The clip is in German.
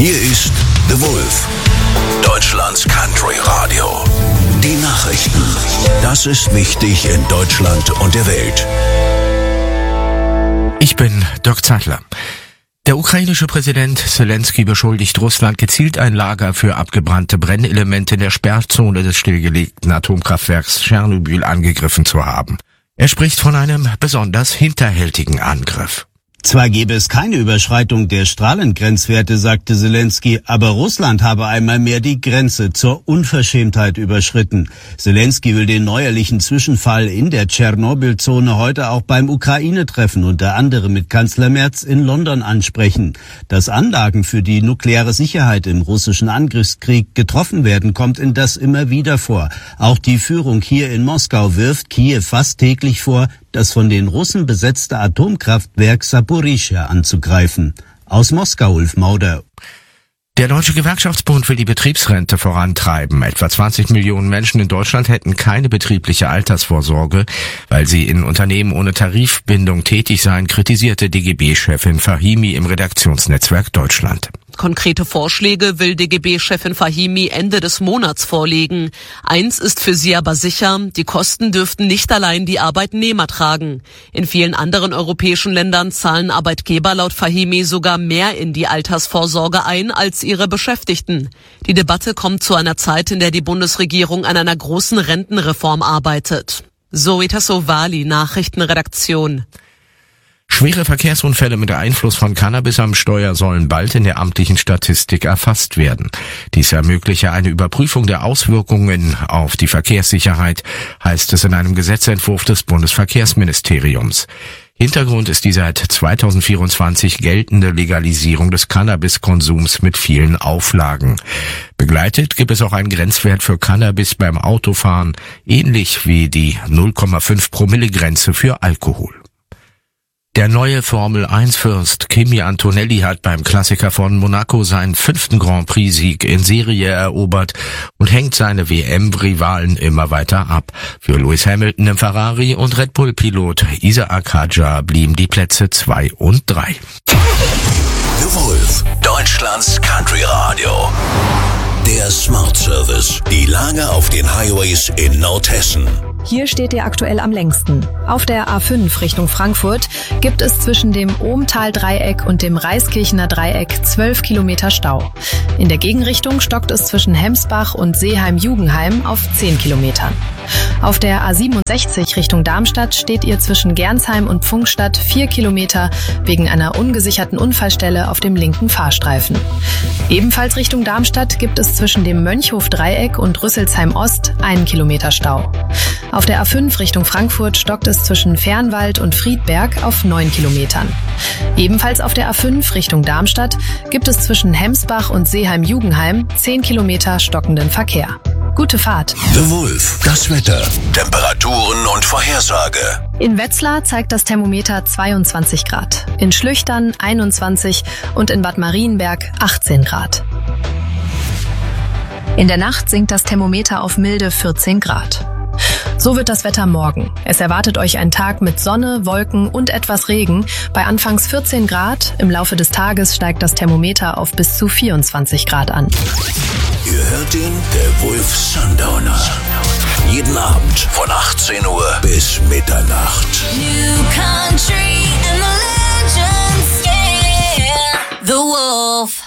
Hier ist The Wolf, Deutschlands Country Radio. Die Nachrichten. Das ist wichtig in Deutschland und der Welt. Ich bin Dirk Zeitler. Der ukrainische Präsident Zelensky beschuldigt Russland, gezielt ein Lager für abgebrannte Brennelemente in der Sperrzone des stillgelegten Atomkraftwerks Tschernobyl angegriffen zu haben. Er spricht von einem besonders hinterhältigen Angriff. Zwar gebe es keine Überschreitung der Strahlengrenzwerte, sagte Zelensky, aber Russland habe einmal mehr die Grenze zur Unverschämtheit überschritten. Zelensky will den neuerlichen Zwischenfall in der Tschernobyl-Zone heute auch beim Ukraine-Treffen unter anderem mit Kanzler Merz in London ansprechen. Dass Anlagen für die nukleare Sicherheit im russischen Angriffskrieg getroffen werden, kommt indes immer wieder vor. Auch die Führung hier in Moskau wirft Kiew fast täglich vor, das von den Russen besetzte Atomkraftwerk Saporischschja anzugreifen. Aus Moskau, Ulf Mauder. Der Deutsche Gewerkschaftsbund will die Betriebsrente vorantreiben. Etwa 20 Millionen Menschen in Deutschland hätten keine betriebliche Altersvorsorge, weil sie in Unternehmen ohne Tarifbindung tätig seien, kritisierte DGB-Chefin Fahimi im Redaktionsnetzwerk Deutschland. Konkrete Vorschläge will DGB-Chefin Fahimi Ende des Monats vorlegen. Eins ist für sie aber sicher, die Kosten dürften nicht allein die Arbeitnehmer tragen. In vielen anderen europäischen Ländern zahlen Arbeitgeber laut Fahimi sogar mehr in die Altersvorsorge ein als ihre Beschäftigten. Die Debatte kommt zu einer Zeit, in der die Bundesregierung an einer großen Rentenreform arbeitet. Zoe Tassovali, Nachrichtenredaktion. Schwere Verkehrsunfälle mit Einfluss von Cannabis am Steuer sollen bald in der amtlichen Statistik erfasst werden. Dies ermögliche eine Überprüfung der Auswirkungen auf die Verkehrssicherheit, heißt es in einem Gesetzentwurf des Bundesverkehrsministeriums. Hintergrund ist die seit 2024 geltende Legalisierung des Cannabiskonsums mit vielen Auflagen. Begleitet gibt es auch einen Grenzwert für Cannabis beim Autofahren, ähnlich wie die 0,5 Promille-Grenze für Alkohol. Der neue Formel-1-Fürst Kimi Antonelli hat beim Klassiker von Monaco seinen 5. Grand Prix-Sieg in Serie erobert und hängt seine WM-Rivalen immer weiter ab. Für Lewis Hamilton im Ferrari und Red Bull-Pilot Isaac Hadjar blieben die Plätze 2 und 3. The Wolf, Deutschlands Country Radio. Der Smart Service. Die Lage auf den Highways in Nordhessen. Hier steht ihr aktuell am längsten. Auf der A5 Richtung Frankfurt gibt es zwischen dem Ohmtal-Dreieck und dem Reiskirchener Dreieck 12 Kilometer Stau. In der Gegenrichtung stockt es zwischen Hemsbach und Seeheim-Jugenheim auf 10 Kilometern. Auf der A67 Richtung Darmstadt steht ihr zwischen Gernsheim und Pfungstadt 4 Kilometer wegen einer ungesicherten Unfallstelle auf dem linken Fahrstreifen. Ebenfalls Richtung Darmstadt gibt es zwischen dem Mönchhof-Dreieck und Rüsselsheim Ost 1 Kilometer Stau. Auf der A5 Richtung Frankfurt stockt es zwischen Fernwald und Friedberg auf 9 Kilometern. Ebenfalls auf der A5 Richtung Darmstadt gibt es zwischen Hemsbach und Seeheim-Jugenheim 10 Kilometer stockenden Verkehr. Gute Fahrt. The Wolf, das Wetter, Temperaturen und Vorhersage. In Wetzlar zeigt das Thermometer 22 Grad, in Schlüchtern 21 und in Bad Marienberg 18 Grad. In der Nacht sinkt das Thermometer auf milde 14 Grad. So wird das Wetter morgen. Es erwartet euch ein Tag mit Sonne, Wolken und etwas Regen. Bei anfangs 14 Grad. Im Laufe des Tages steigt das Thermometer auf bis zu 24 Grad an. Ihr hört ihn, der Wolf Sundowner. Jeden Abend von 18 Uhr bis Mitternacht. New country and the legends, yeah. The Wolf.